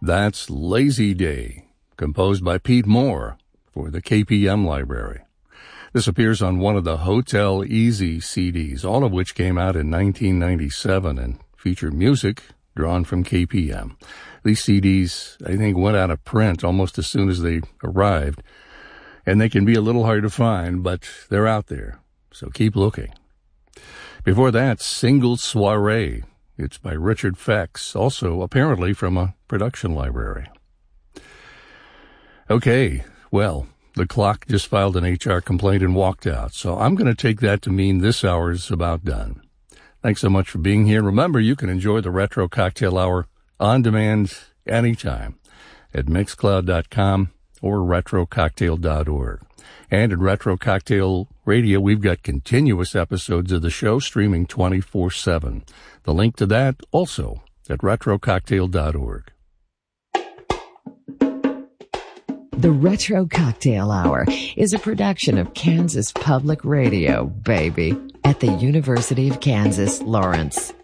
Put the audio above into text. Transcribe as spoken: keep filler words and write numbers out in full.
That's Lazy Day, composed by Pete Moore for the K P M Library. This appears on one of the Hotel Easy C Ds, all of which came out in nineteen ninety-seven and feature music drawn from K P M. These C Ds, I think, went out of print almost as soon as they arrived, and they can be a little hard to find, but they're out there, so keep looking. Before that, Single Soiree. It's by Richard Fex, also apparently from a production library. Okay, well, the clock just filed an H R complaint and walked out, so I'm going to take that to mean this hour is about done. Thanks so much for being here. Remember, you can enjoy the Retro Cocktail Hour on demand anytime at mixcloud dot com or retro cocktail dot org. And at Retro Cocktail Radio, we've got continuous episodes of the show streaming twenty-four seven. The link to that also at retro cocktail dot org. The Retro Cocktail Hour is a production of Kansas Public Radio, baby, at the University of Kansas, Lawrence.